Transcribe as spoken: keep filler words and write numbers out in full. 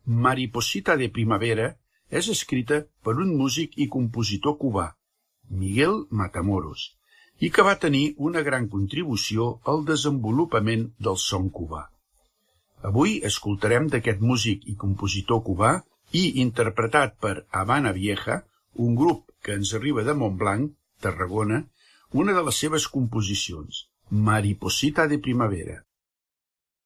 Mariposita de Primavera és escrita per un músic i compositor cubà, Miguel Matamoros, i que va tenir una gran contribució al desenvolupament del son cubà. Avui escoltarem d'aquest músic i compositor cubà i interpretat per Habana Vieja, un grup que ens arriba de Montblanc, Tarragona, una de les seves composicions, Mariposita de Primavera.